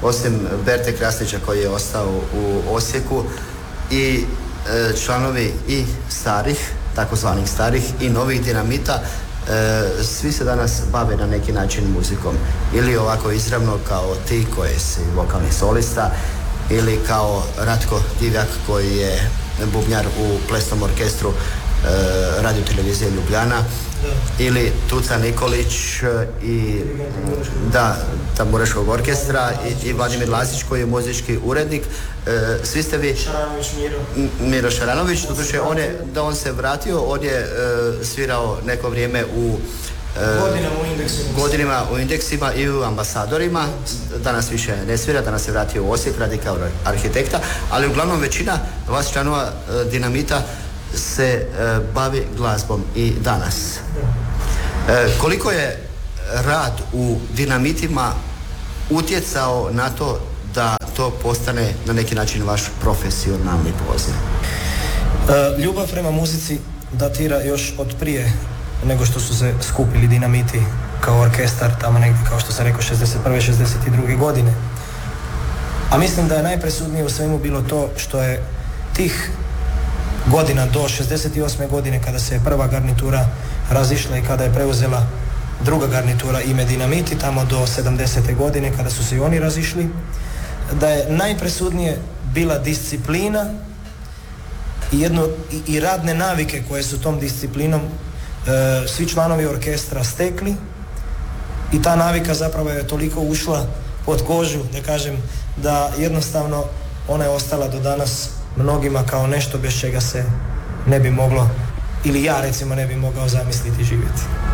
osim Berte Krasnića koji je ostao u Osijeku, i članovi i starih, takozvanih starih i novih Dinamita, svi se danas bave na neki način muzikom. Ili ovako izravno kao ti koji si vokalni solista, ili kao Ratko Divjak koji je bubnjar u plesnom orkestru Radio televizije Ljubljana, ili Tuca Nikolić i Tamburaškog orkestra i Vladimir Lazić koji je muzički urednik. Svi ste vi... Šaranović Miro Šaranović, doduše on se vratio, on je svirao neko vrijeme u godinama u Indeksima i u Ambasadorima. Danas više ne svira, danas se vratio u Osijek, radi kao arhitekta, ali uglavnom većina vas članova Dinamita se bavi glazbom i danas. Koliko je rad u Dinamitima utjecao na to da to postane na neki način vaš profesionalni poziv? Ljubav prema muzici datira još od prije nego što su se skupili Dinamiti kao orkestar, tamo negdje, kao što sam rekao, 61. 62. godine. A mislim da je najpresudnije u svemu bilo to što je tih godina do 68. godine, kada se je prva garnitura razišla i kada je preuzela druga garnitura ime Dinamiti, tamo do 70. godine kada su se i oni razišli, da je najpresudnije bila disciplina i radne navike koje su tom disciplinom svi članovi orkestra stekli, i ta navika zapravo je toliko ušla pod kožu, da kažem, da jednostavno ona je ostala do danas mnogima kao nešto bez čega se ne bi moglo, ili ja recimo ne bi mogao zamisliti živjeti.